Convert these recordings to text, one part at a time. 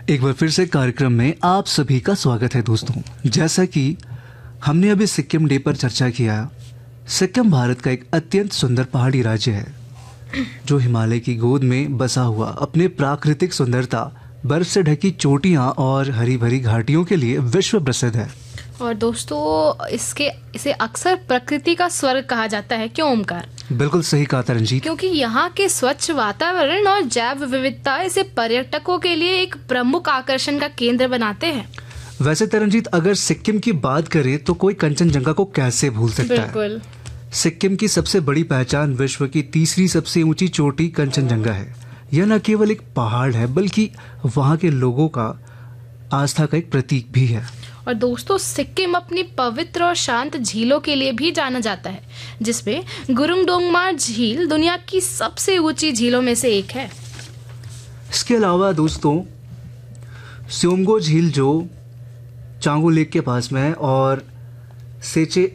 एक बार फिर से कार्यक्रम में आप सभी का स्वागत है दोस्तों। जैसा कि हमने अभी सिक्किम डे पर चर्चा किया, सिक्किम भारत का एक अत्यंत सुंदर पहाड़ी राज्य है जो हिमालय की गोद में बसा हुआ अपने प्राकृतिक सुंदरता, बर्फ से ढकी चोटियां और हरी भरी घाटियों के लिए विश्व प्रसिद्ध है। और दोस्तों इसे अक्सर प्रकृति का स्वर्ग कहा जाता है। क्यों ओमकार? बिल्कुल सही कहा तरनजीत। क्योंकि यहाँ के स्वच्छ वातावरण और जैव विविधता इसे पर्यटकों के लिए एक प्रमुख आकर्षण का केंद्र बनाते हैं। वैसे तरनजीत, अगर सिक्किम की बात करें तो कोई कंचनजंगा को कैसे भूल सकता है। बिल्कुल। सिक्किम की सबसे बड़ी पहचान विश्व की तीसरी सबसे ऊंची चोटी कंचनजंगा है। यह न केवल एक पहाड़ है बल्कि वहाँ के लोगों का आस्था का एक प्रतीक भी है। और दोस्तों, सिक्किम अपनी पवित्र और शांत झीलों के लिए भी जाना जाता है, जिसमें गुरुंग डोंगमा झील दुनिया की सबसे ऊंची झीलों में से एक है। इसके अलावा दोस्तों, स्योमगो झील जो चांगो लेक के पास में है और सेचे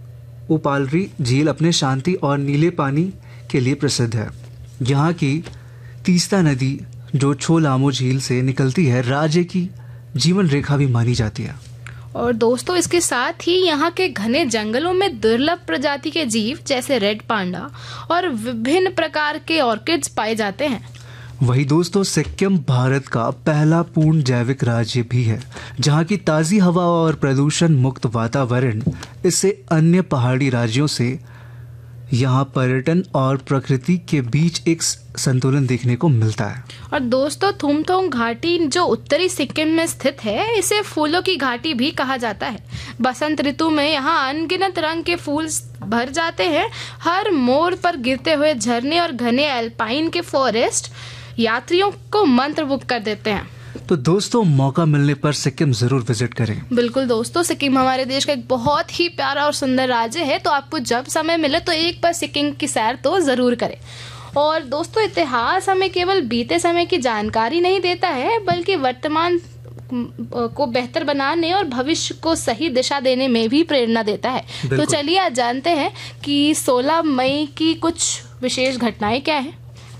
उपालरी झील अपने शांति और नीले पानी के लिए प्रसिद्ध है। यहाँ की तीस्ता नदी जो छोलामो झील से निकलती है, राज्य की जीवन रेखा भी मानी जाती है। और दोस्तों, इसके साथ ही यहाँ के घने जंगलों में दुर्लभ प्रजाति के जीव जैसे रेड पांडा और विभिन्न प्रकार के ऑर्किड्स पाए जाते हैं। वही दोस्तों, सिक्किम भारत का पहला पूर्ण जैविक राज्य भी है, जहाँ की ताज़ी हवा और प्रदूषण मुक्त वातावरण इससे अन्य पहाड़ी राज्यों से यहाँ पर्यटन और प्रकृति के बीच एक संतुलन देखने को मिलता है। और दोस्तों, थुमथोंग घाटी जो उत्तरी सिक्किम में स्थित है, इसे फूलों की घाटी भी कहा जाता है। बसंत ऋतु में यहाँ अनगिनत रंग के फूल भर जाते हैं। हर मोड़ पर गिरते हुए झरने और घने एल्पाइन के फॉरेस्ट यात्रियों को मंत्रमुग्ध कर देते हैं। तो दोस्तों, मौका मिलने पर सिक्किम जरूर विजिट करें। बिल्कुल दोस्तों, सिक्किम हमारे देश का एक बहुत ही प्यारा और सुंदर राज्य है, तो आपको जब समय मिले तो एक बार सिक्किम की सैर तो जरूर करें। और दोस्तों, इतिहास हमें केवल बीते समय की जानकारी नहीं देता है, बल्कि वर्तमान को बेहतर बनाने और भविष्य को सही दिशा देने में भी प्रेरणा देता है। तो चलिए आज जानते हैं कि 16 मई की कुछ विशेष घटनाएं क्या है।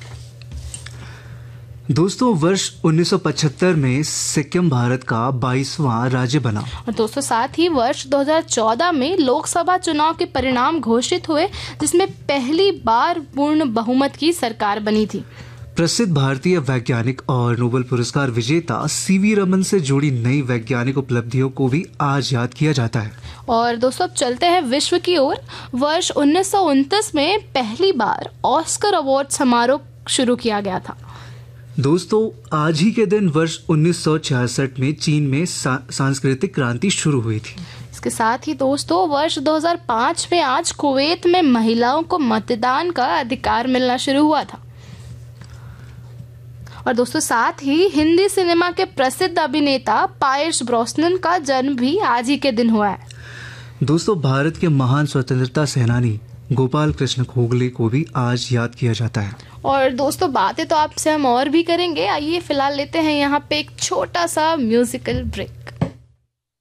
दोस्तों, वर्ष 1975 में सिक्किम भारत का 22वां राज्य बना। और दोस्तों, साथ ही वर्ष 2014 में लोकसभा चुनाव के परिणाम घोषित हुए, जिसमें पहली बार पूर्ण बहुमत की सरकार बनी थी। प्रसिद्ध भारतीय वैज्ञानिक और नोबेल पुरस्कार विजेता सीवी रमन से जुड़ी नई वैज्ञानिक उपलब्धियों को भी आज याद किया जाता है। और दोस्तों, अब चलते हैं विश्व की ओर। वर्ष 1929 में पहली बार ऑस्कर अवार्ड समारोह शुरू किया गया था। दोस्तों, आज ही के दिन वर्ष 1966 में चीन में सांस्कृतिक क्रांति शुरू हुई थी। इसके साथ ही दोस्तों, वर्ष 2005 में आज कुवैत में महिलाओं को मतदान का अधिकार मिलना शुरू हुआ था। और दोस्तों, साथ ही हिंदी सिनेमा के प्रसिद्ध अभिनेता पायर्स ब्रोसनन का जन्म भी आज ही के दिन हुआ है। दोस्तों, भारत के महान स्वतंत्रता सेनानी गोपाल कृष्ण गोखले को भी आज याद किया जाता है। और दोस्तों, बातें तो आपसे हम और भी करेंगे। आइए फिलहाल लेते हैं यहाँ पे एक छोटा सा म्यूजिकल ब्रेक।